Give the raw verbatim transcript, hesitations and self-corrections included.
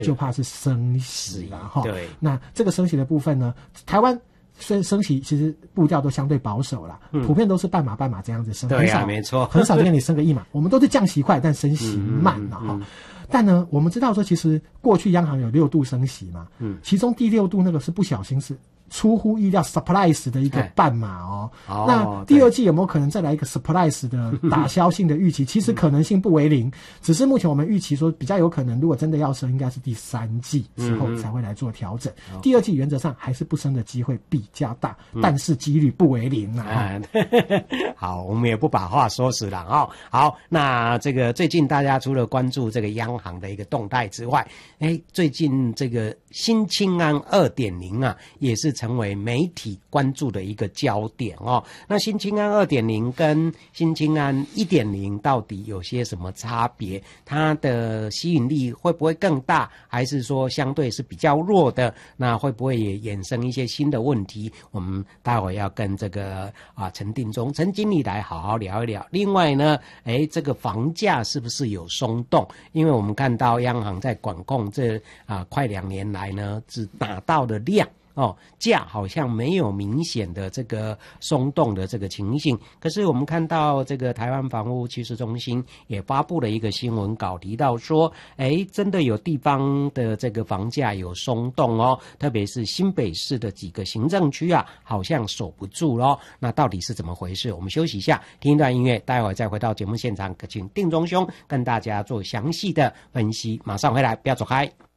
就怕是升息啦哈。 对， 那这个升息的部分呢，台湾升升息其实步调都相对保守啦，嗯、普遍都是半码半码这样子升， 对啊，没错， 很少见你升个一码，我们都是降息快，但升息慢了哈。嗯嗯嗯但呢，我们知道说，其实过去央行有六度升息嘛，嗯，其中第六度那个是不小心是出乎意料 surprise 的一个半码哦。哦那第二季有没有可能再来一个 surprise 的打消性的预期？其实可能性不为零，只是目前我们预期说比较有可能，如果真的要升，应该是第三季之后才会来做调整。嗯嗯第二季原则上还是不升的机会比较大，嗯、但是几率不为零啊。 嗯、好，我们也不把话说死了哦。好，那这个最近大家除了关注这个央行的一个动态之外，哎，最近这个新青安 二点零 啊，也是成为媒体关注的一个焦点哦。那新青安 二点零 跟新青安 一点零 到底有些什么差别？它的吸引力会不会更大，还是说相对是比较弱的？那会不会也衍生一些新的问题？我们待会要跟这个啊陈定中陈经理来好好聊一聊。另外呢，哎，这个房价是不是有松动？因为我们看到央行在管控这啊快两年来呢，只拿到的量哦，价好像没有明显的这个松动的这个情形。可是我们看到这个台湾房屋趋势中心也发布了一个新闻稿，提到说，哎，真的有地方的这个房价有松动哦，特别是新北市的几个行政区啊，好像守不住咯。那到底是怎么回事？我们休息一下，听一段音乐，待会儿再回到节目现场，请定中兄跟大家做详细的分析。马上回来，不要走开。